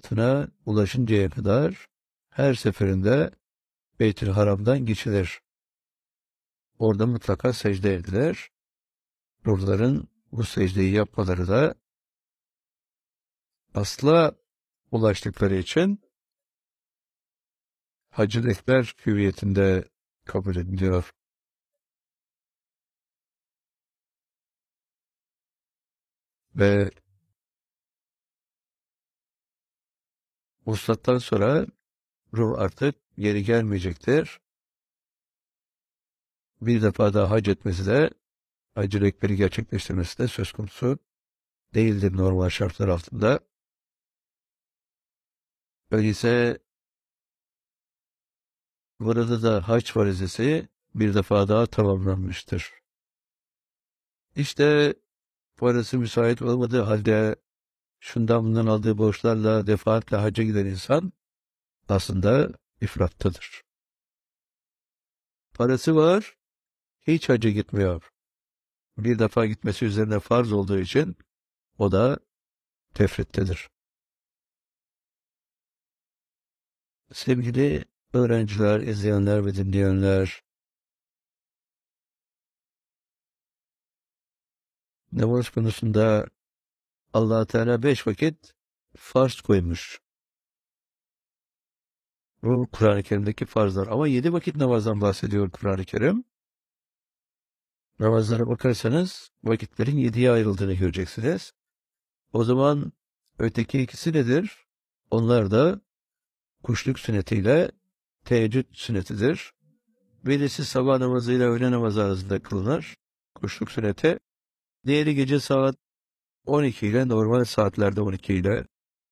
zatına ulaşıncaya kadar her seferinde Beyt-i Haram'dan geçilir. Orada mutlaka secde edilir. Ruhların bu secdeyi yapmaları da asla ulaştıkları için Hacı Ekber hüviyetinde kabul ediliyor. Ve vuslattan sonra ruh artık geri gelmeyecektir. Bir defa daha hac etmesi de, Hacı Ekber'i gerçekleştirmesi de söz konusu değildir normal şartlar altında. Öyleyse burada da hac farizesi bir defa daha tamamlanmıştır. İşte parası müsait olmadığı halde şundan bundan aldığı borçlarla defaatle hacca giden insan aslında ifrattadır. Parası var, hiç hacca gitmiyor. Bir defa gitmesi üzerine farz olduğu için o da tefrittedir. Sevgili öğrenciler, izleyenler ve dinleyenler, namaz konusunda Allah Teala 5 vakit farz koymuş. Bu Kur'an-ı Kerim'deki farzlar. Ama 7 vakit namazdan bahsediyor Kur'an-ı Kerim. Namazlara bakarsanız vakitlerin 7'ye ayrıldığını göreceksiniz. O zaman öteki ikisi nedir? Onlar da kuşluk sünnetiyle teheccüd sünnetidir. Birisi sabah namazıyla öğle namazı arasında kılınır. Kuşluk sünneti. Diğeri gece saat 12 ile, normal saatlerde 12 ile.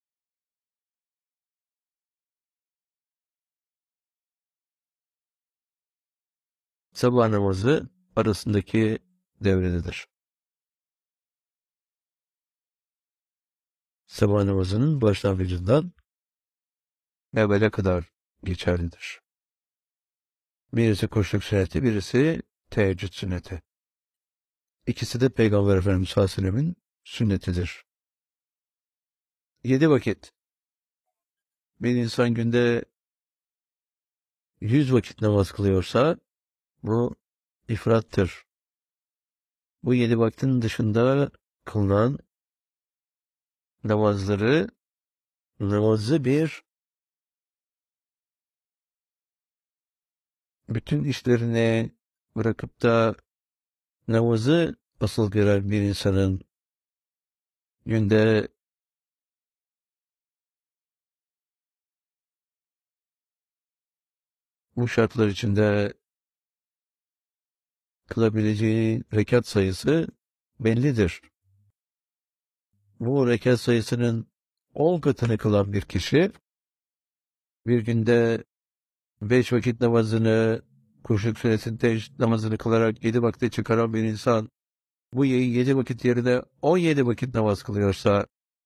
Sabah namazı arasındaki devrededir. Sabah namazının başlangıcından evvele kadar geçerlidir. Birisi kuşluk sünneti, birisi teheccüd sünneti. İkisi de Peygamber Efendimiz sallallahu aleyhi ve sellem'in sünnetidir. 7 vakit. Bir insan günde 100 vakit namaz kılıyorsa bu ifrattır. Bu 7 vaktin dışında kılınan namazı bütün işlerini bırakıp da namazı asıl gören bir insanın günde bu şartlar içinde kılabileceği rekat sayısı bellidir. Bu rekat sayısının 10 katını kılan bir kişi bir günde 5 vakit namazını, kuşluk sünnetinin teheccüd namazını kılarak 7 vakte çıkaran bir insan bu 7 vakit yerine 17 vakit namaz kılıyorsa,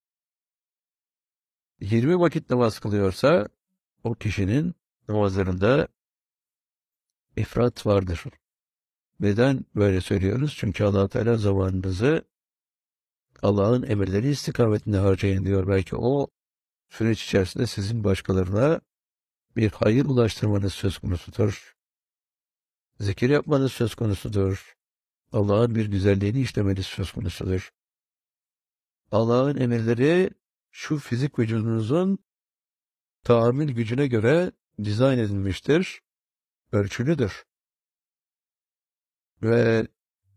20 vakit namaz kılıyorsa o kişinin namazlarında ifrat vardır. Neden böyle söylüyoruz? Çünkü Allah Teala zamanınızı Allah'ın emirleri istikametinde harcayın diyor. Belki o süreç içerisinde sizin başkalarına bir hayır ulaştırmanız söz konusudur. Zikir yapmanız söz konusudur. Allah'ın bir güzelliğini işlemeniz söz konusudur. Allah'ın emirleri şu fizik vücudunuzun tahammül gücüne göre dizayn edilmiştir, ölçülüdür. Ve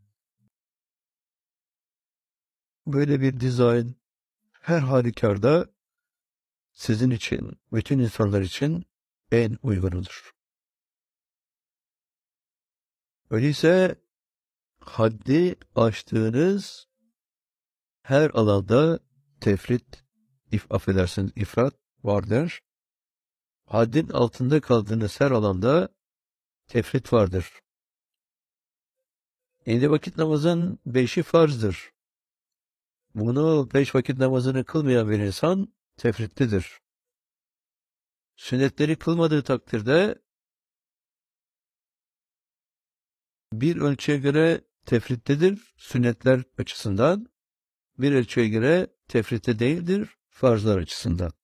böyle bir dizayn her halükarda sizin için, bütün insanlar için en uygunudur. Öyleyse haddi aştığınız her alanda tefrit, ifrat vardır. Haddin altında kaldığınız her alanda tefrit vardır. 7 vakit namazın 5'i farzdır. Bunu 5 vakit namazını kılmayan bir insan tefritlidir. Sünnetleri kılmadığı takdirde bir ölçüye göre tefrittedir sünnetler açısından, bir ölçüye göre tefritte değildir farzlar açısından.